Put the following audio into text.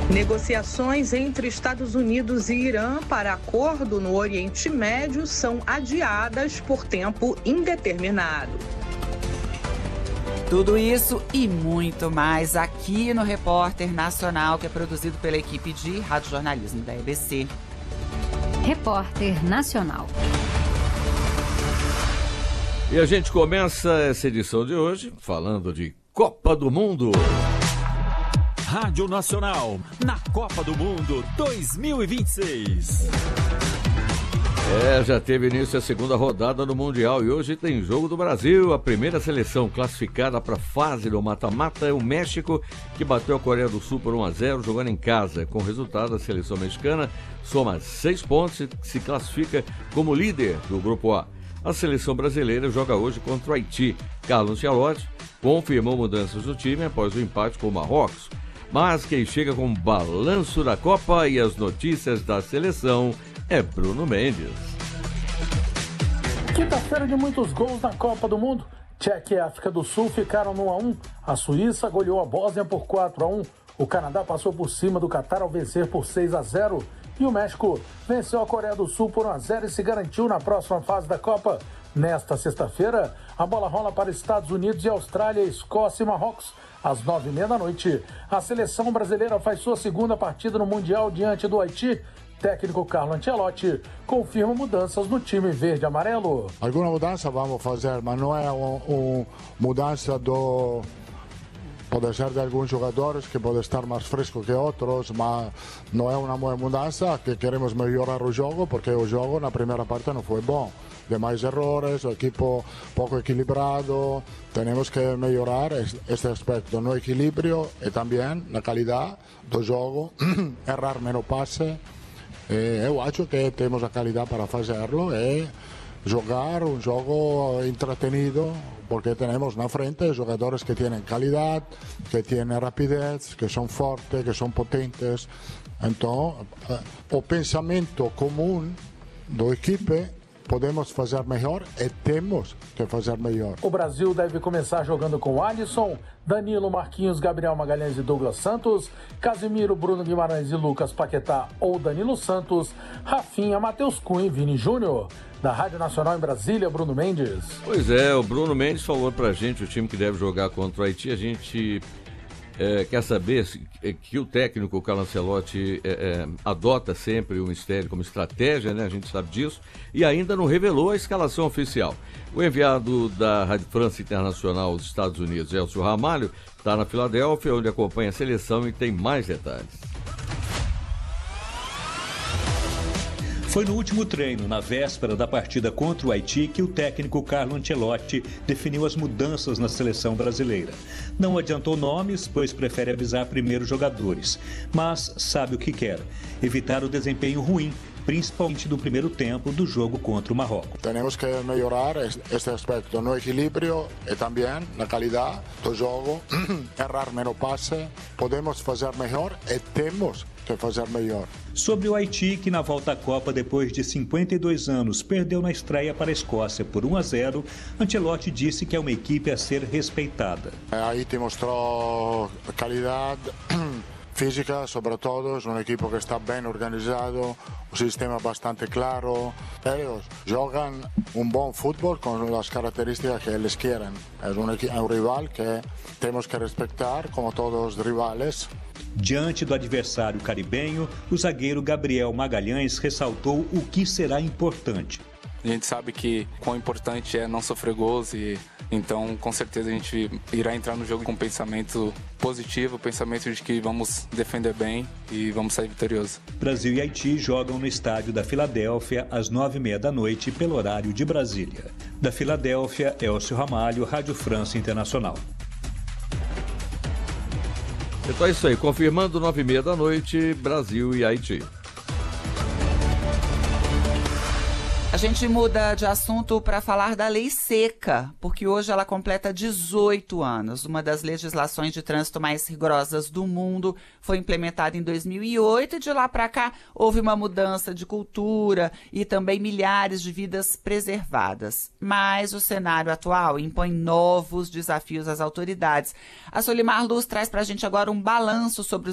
Negociações entre Estados Unidos e Irã para acordo no Oriente Médio são adiadas por tempo indeterminado. Tudo isso e muito mais aqui no Repórter Nacional, que é produzido pela equipe de radiojornalismo da EBC. Repórter Nacional. E a gente começa essa edição de hoje falando de Copa do Mundo. Rádio Nacional, na Copa do Mundo 2026. Já teve início a segunda rodada do Mundial e hoje tem jogo do Brasil. A primeira seleção classificada para a fase do mata-mata é o México, que bateu a Coreia do Sul por 1-0 jogando em casa. Com o resultado, a seleção mexicana soma 6 pontos e se classifica como líder do Grupo A. A seleção brasileira joga hoje contra o Haiti. Carlo Ancelotti confirmou mudanças no time após o empate com o Marrocos. Mas quem chega com o balanço da Copa e as notícias da seleção é Bruno Mendes. Quinta-feira de muitos gols na Copa do Mundo. Tchequia e África do Sul ficaram no 1-1. A Suíça goleou a Bósnia por 4-1. O Canadá passou por cima do Catar ao vencer por 6-0. E o México venceu a Coreia do Sul por 1-0 e se garantiu na próxima fase da Copa. Nesta sexta-feira, a bola rola para Estados Unidos e Austrália, Escócia e Marrocos. Às 9h30, a seleção brasileira faz sua segunda partida no Mundial diante do Haiti. Técnico Carlo Ancelotti confirma mudanças no time verde-amarelo. Alguma mudança vamos fazer, mas não é uma mudança do... Pode ser de alguns jogadores que podem estar mais frescos que outros, mas não é uma mudança que queremos melhorar o jogo, porque o jogo na primeira parte não foi bom. Demais errores, o equipo pouco equilibrado. Temos que melhorar este aspecto no equilíbrio e também na qualidade do jogo, errar menos passe. Eu acho que temos a qualidade para fazê-lo e jogar um jogo entretenido, porque temos na frente jogadores que têm qualidade, que têm rapidez, que são fortes, que são potentes. Então, o pensamento comum da equipe podemos fazer melhor e temos que fazer melhor. O Brasil deve começar jogando com Alisson, Danilo, Marquinhos, Gabriel Magalhães e Douglas Santos, Casimiro, Bruno Guimarães e Lucas Paquetá ou Danilo Santos, Rafinha, Matheus Cunha e Vini Júnior. Da Rádio Nacional em Brasília, Bruno Mendes. Pois é, o Bruno Mendes falou pra gente o time que deve jogar contra o Haiti. A gente quer saber que o técnico Carlo Ancelotti adota sempre o mistério como estratégia, né? A gente sabe disso, e ainda não revelou a escalação oficial. O enviado da Rádio França Internacional dos Estados Unidos, Elcio Ramalho, está na Filadélfia, onde acompanha a seleção e tem mais detalhes. Foi no último treino, na véspera da partida contra o Haiti, que o técnico Carlo Ancelotti definiu as mudanças na seleção brasileira. Não adiantou nomes, pois prefere avisar primeiro os jogadores, mas sabe o que quer: evitar o desempenho ruim, principalmente do primeiro tempo do jogo contra o Marrocos. Temos que melhorar este aspecto no equilíbrio e também na qualidade do jogo, errar menos passe, podemos fazer melhor e temos que fazer melhor. Sobre o Haiti, que na volta à Copa, depois de 52 anos, perdeu na estreia para a Escócia por 1-0, Ancelotti disse que é uma equipe a ser respeitada. Haiti mostrou qualidade física, sobretudo, um equipo que está bem organizado, um sistema bastante claro. Eles jogam um bom futebol com as características que eles querem. É um rival que temos que respeitar, como todos os rivais. Diante do adversário caribenho, o zagueiro Gabriel Magalhães ressaltou o que será importante. A gente sabe que quão importante é não sofrer gols e então com certeza a gente irá entrar no jogo com um pensamento positivo, pensamento de que vamos defender bem e vamos sair vitoriosos. Brasil e Haiti jogam no estádio da Filadélfia às 9h30 pelo horário de Brasília. Da Filadélfia, Elcio Ramalho, Rádio França Internacional. Então é isso aí, confirmando 9h30 Brasil e Haiti. A gente muda de assunto para falar da Lei Seca, porque hoje ela completa 18 anos. Uma das legislações de trânsito mais rigorosas do mundo foi implementada em 2008 e de lá para cá houve uma mudança de cultura e também milhares de vidas preservadas. Mas o cenário atual impõe novos desafios às autoridades. A Solimar Luz traz para a gente agora um balanço sobre os